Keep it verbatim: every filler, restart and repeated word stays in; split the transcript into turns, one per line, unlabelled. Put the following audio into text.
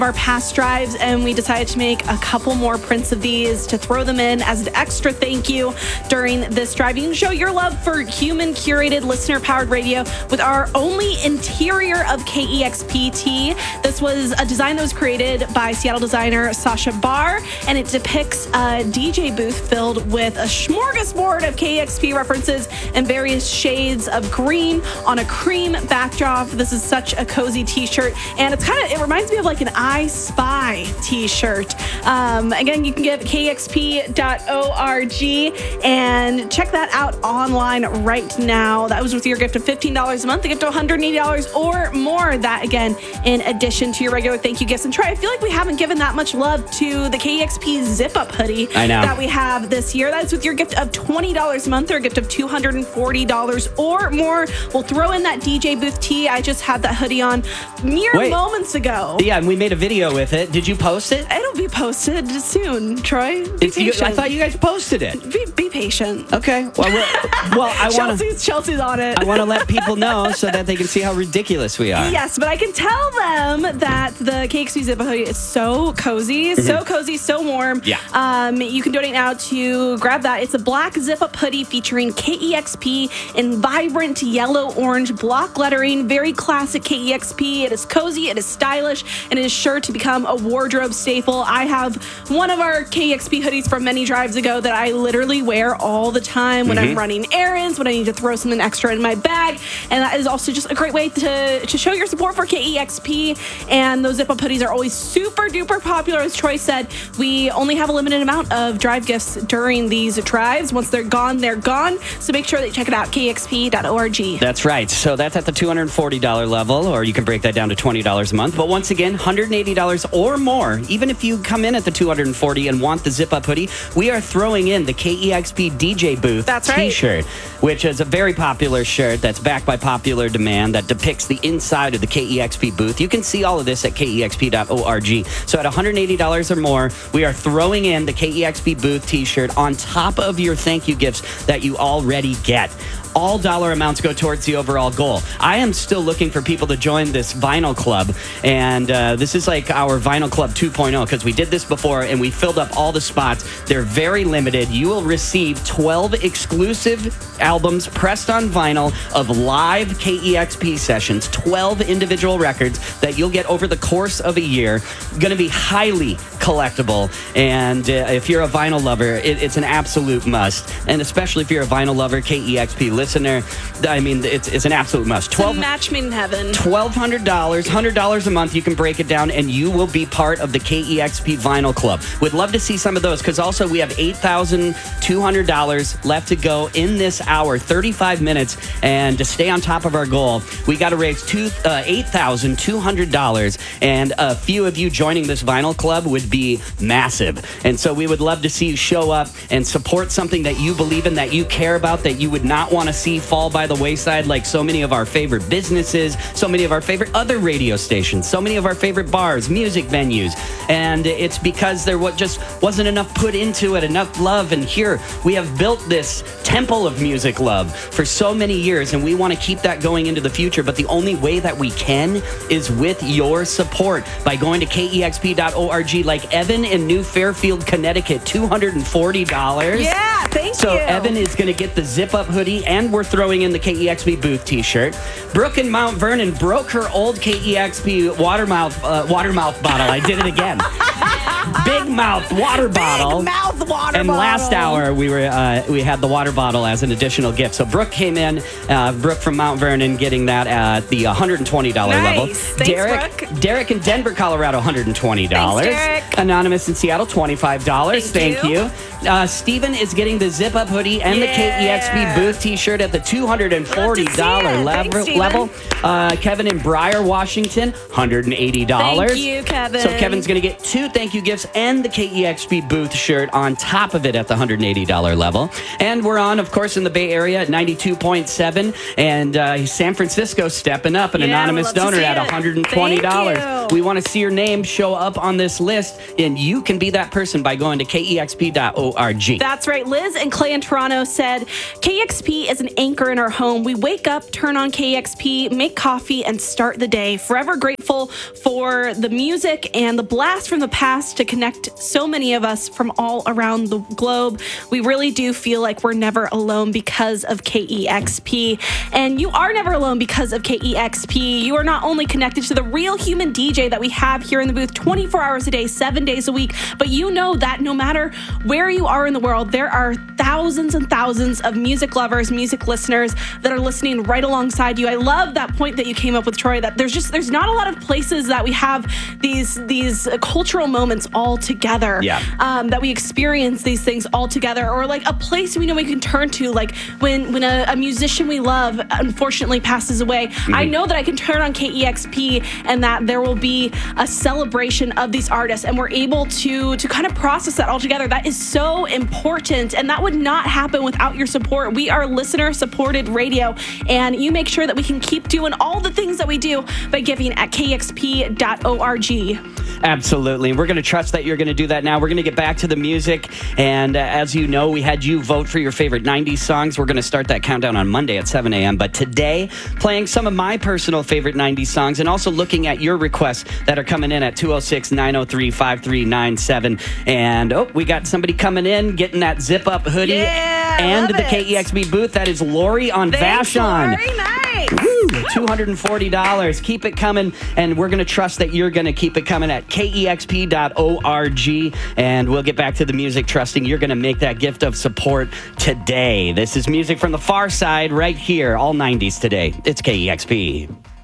our past drives, and we decided to make a couple more prints of these to throw them in as an extra thank you during this drive. You can show your love for human curated listener powered radio with our only interior of K E X P tee. This was a design that was created by Seattle designer Sasha Barr, and it depicts a D J booth filled with a smorgasbord of K E X P references and various shades of green on a cream backdrop. This is such a cozy t-shirt, and it's kind of, it reminds me of like an I Spy t-shirt. Um, again, you can get K E X P dot org and check that out online right now. That was with your gift of fifteen dollars a month, the gift of one hundred eighty dollars or more. That, again, in addition to your regular thank you gifts. And Troy, I feel like we haven't given that much love to the K E X P zip-up hoodie
I know.
that we have this year. That's with your gift of twenty dollars a month or a gift of two hundred forty dollars or more. We'll throw in that D J booth tee. I just had that hoodie on mere
Wait.
moments ago.
Yeah, and we made a video with it. Did you post it?
It'll be posted soon, Troy. Be
It's, you, I thought you guys posted it.
Be, be patient.
Okay. Well, we're, well I want to.
Chelsea's, Chelsea's on it.
I want to let people know so that they can see how ridiculous we are.
Yes, but I can tell them that the K X P zip-up hoodie is so cozy, mm-hmm. so cozy, so warm.
Yeah.
Um, you can donate now to grab that. It's a black zip-up hoodie featuring K E X P in vibrant yellow-orange block lettering. Very classic K E X P. It is cozy, it is stylish, and it is sure to become a wardrobe staple. I have one of our K E X P hoodies from many drives ago that I literally wear all the time when
mm-hmm.
I'm running errands, when I need to throw something extra in my bag. And that is also just a great way to, to show your support for K E X P. And those zip-up hoodies are always super duper popular. As Troy said, we only have a limited amount of drive gifts during these drives. Once they're gone, they're gone. So make sure that you check it out, K E X P dot org.
That's right. So that's at the two hundred forty dollars level, or you can break that down to twenty dollars a month. But once again, one hundred eighty dollars or more. Even if you come in at the two hundred forty dollars and want the zip-up hoodie, we are throwing in the K E X P D J booth
that's right.
t-shirt, which is a very popular shirt that's backed by popular demand that depicts the inside of the K E X P booth. You can see all of this at K E X P dot org. So at one hundred eighty dollars or more, we are throwing in the K E X P booth t-shirt on top of your thank you gifts that you already get. All dollar amounts go towards the overall goal. I am still looking for people to join this vinyl club, and uh, this is like our vinyl club two point oh, because we did this before and we filled up all the spots. They're very limited. You will receive twelve exclusive albums pressed on vinyl of live K E X P sessions, twelve individual records that you'll get over the course of a year. Going to be highly collectible, and uh, if you're a vinyl lover, it, it's an absolute must, and especially if you're a vinyl lover, K E X P listener, I mean, it's, it's an absolute must.
twelve, it's a match made in heaven.
twelve hundred dollars, one hundred dollars a month. You can break it down, and you will be part of the K E X P Vinyl Club. Would love to see some of those, because also we have eight thousand two hundred dollars left to go in this hour, thirty-five minutes, and to stay on top of our goal, we got to raise two, uh, eight thousand two hundred dollars, and a few of you joining this Vinyl Club would be massive. And so we would love to see you show up and support something that you believe in, that you care about, that you would not want to see fall by the wayside, like so many of our favorite businesses, so many of our favorite other radio stations, so many of our favorite bars, music venues. And it's because there was just wasn't enough put into it, enough love. And here we have built this temple of music love for so many years, and we want to keep that going into the future. But the only way that we can is with your support by going to K E X P dot org, like Evan in New Fairfield, Connecticut, two hundred forty dollars.
Yeah, thank
so
you.
So Evan is going to get the zip-up hoodie, and we're throwing in the K E X P booth t-shirt. Brooke in Mount Vernon broke her old K E X P watermouth uh, watermouth bottle. I did it again. Big mouth water bottle.
Big mouth water
and
bottle.
last hour we were uh, we had the water bottle as an additional gift. So Brooke came in, uh, Brooke from Mount Vernon, getting that at the one hundred twenty dollars
nice.
level.
Thanks,
Derek,
Brooke.
Derek in Denver, Colorado, one hundred twenty dollars.
Thanks, Derek.
Anonymous in Seattle, twenty-five dollars.
Thank,
Thank you. you. Uh, Steven is getting the zip up hoodie and
yeah.
the K E X P booth t-shirt at the two hundred forty dollars level.
Thanks,
level. Uh, Kevin in Briar, Washington, one hundred eighty dollars.
Thank you, Kevin.
So Kevin's going to get two thank you gifts dollars and the K E X P booth shirt on top of it at the one hundred eighty dollars level. And we're on, of course, in the Bay Area at ninety-two point seven. And uh, San Francisco stepping up, an
Yeah,
anonymous
we'd love to
donor
see
at
it.
one hundred twenty dollars.
Thank you.
We want to see your name show up on this list, and you can be that person by going to K E X P dot org.
That's right. Liz and Clay in Toronto said, K E X P is an anchor in our home. We wake up, turn on K E X P, make coffee, and start the day. Forever grateful for the music and the blast from the past to connect so many of us from all around the globe. We really do feel like we're never alone because of K E X P. And you are never alone because of K E X P. You are not only connected to the real human D J that we have here in the booth twenty-four hours a day, seven days a week, but you know that no matter where you are in the world, there are thousands and thousands of music lovers, music listeners that are listening right alongside you. I love that point that you came up with, Troy, that there's just, there's not a lot of places that we have these, these uh, cultural moments all together,
yeah.
um, that we experience these things all together, or like a place we know we can turn to, like when, when a, a musician we love unfortunately passes away. Mm-hmm. I know that I can turn on K E X P and that there will be a celebration of these artists, and we're able to, to kind of process that all together. That is so important, and that would not happen without your support. We are listener-supported radio, and you make sure that we can keep doing all the things that we do by giving at K X P dot org.
Absolutely. We're going to trust that you're going to do that now. We're going to get back to the music. And uh, as you know, we had you vote for your favorite nineties songs. We're going to start that countdown on Monday at seven a.m. But today, playing some of my personal favorite nineties songs and also looking at your requests that are coming in at two oh six, nine oh three, five three nine seven. And oh, we got somebody coming in, getting that zip-up hoodie
Yeah,
and
love
the
it.
K E X P booth. That is Lori on
Thanks,
Vashon.
Lori. Nice.
Woo, two hundred forty dollars. Keep it coming, and we're going to trust that you're going to keep it coming at K E X P dot org, and we'll get back to the music, trusting you're going to make that gift of support today. This is music from the far side right here, all nineties today. It's K E X P.